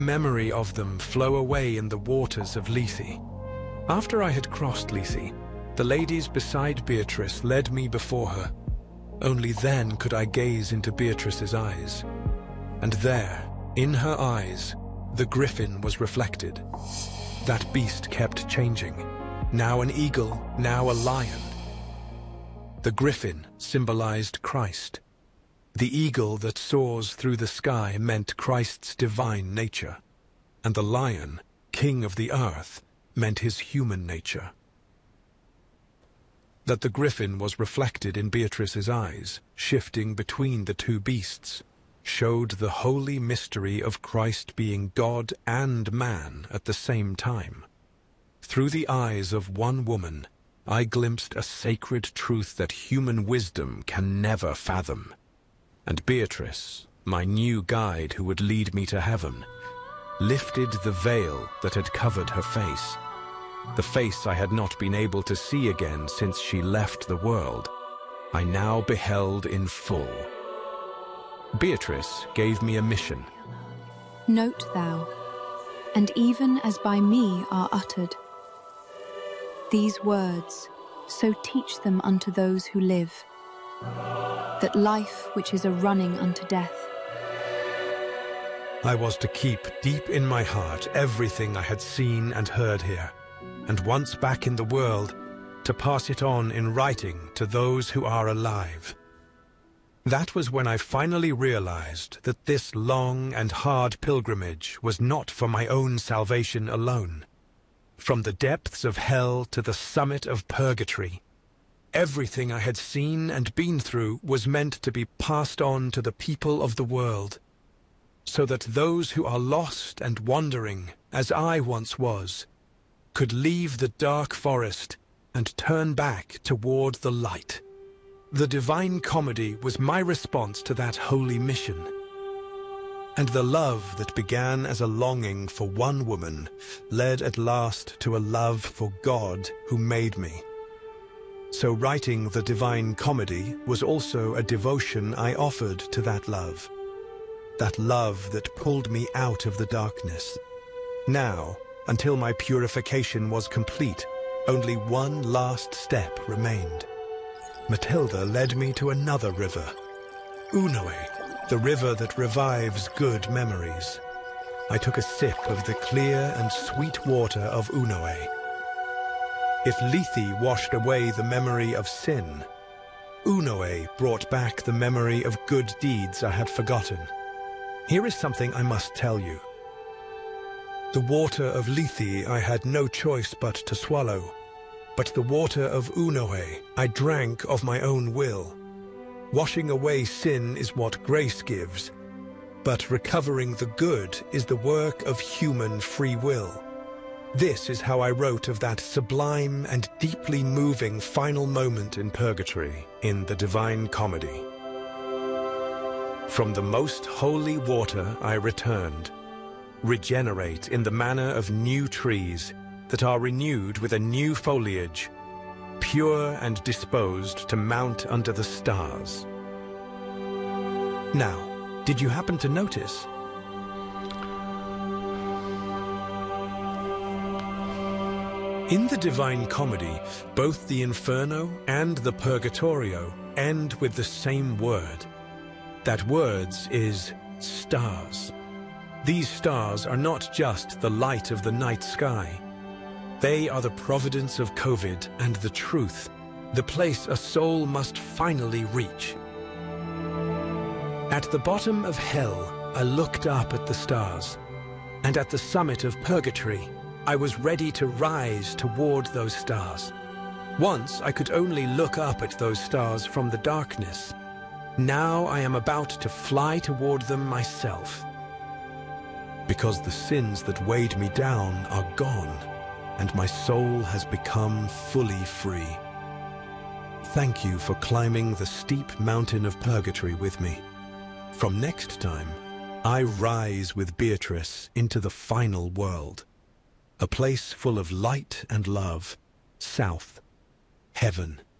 memory of them flow away in the waters of Lethe. After I had crossed Lethe, the ladies beside Beatrice led me before her. Only then could I gaze into Beatrice's eyes. And there, in her eyes, the griffin was reflected. That beast kept changing, now an eagle, now a lion. The griffin symbolized Christ. The eagle that soars through the sky meant Christ's divine nature, and the lion, king of the earth, meant his human nature. That the griffin was reflected in Beatrice's eyes, shifting between the two beasts, showed the holy mystery of Christ being God and man at the same time. Through the eyes of one woman, I glimpsed a sacred truth that human wisdom can never fathom. And Beatrice, my new guide who would lead me to heaven, lifted the veil that had covered her face. The face I had not been able to see again since she left the world, I now beheld in full. Beatrice gave me a mission. Note thou, and even as by me are uttered, these words, so teach them unto those who live, that life which is a running unto death. I was to keep deep in my heart everything I had seen and heard here, and once back in the world, to pass it on in writing to those who are alive. That was when I finally realized that this long and hard pilgrimage was not for my own salvation alone. From the depths of hell to the summit of purgatory, everything I had seen and been through was meant to be passed on to the people of the world, so that those who are lost and wandering, as I once was, could leave the dark forest and turn back toward the light. The Divine Comedy was my response to that holy mission. And the love that began as a longing for one woman led at last to a love for God who made me. So writing the Divine Comedy was also a devotion I offered to that love that pulled me out of the darkness. Now, until my purification was complete, only one last step remained. Matilda led me to another river, Unoe, the river that revives good memories. I took a sip of the clear and sweet water of Unoe. If Lethe washed away the memory of sin, Unoe brought back the memory of good deeds I had forgotten. Here is something I must tell you. The water of Lethe I had no choice but to swallow, but the water of Unoe I drank of my own will. Washing away sin is what grace gives, but recovering the good is the work of human free will. This is how I wrote of that sublime and deeply moving final moment in purgatory in the Divine Comedy. From the most holy water I returned, regenerate in the manner of new trees that are renewed with a new foliage, pure and disposed to mount under the stars. Now, did you happen to notice? In the Divine Comedy, both the Inferno and the Purgatorio end with the same word. That word is stars. These stars are not just the light of the night sky. They are the providence of COVID and the truth, the place a soul must finally reach. At the bottom of hell, I looked up at the stars, and at the summit of purgatory, I was ready to rise toward those stars. Once I could only look up at those stars from the darkness. Now I am about to fly toward them myself. Because the sins that weighed me down are gone, and my soul has become fully free. Thank you for climbing the steep mountain of purgatory with me. From next time, I rise with Beatrice into the final world, a place full of light and love, south, heaven.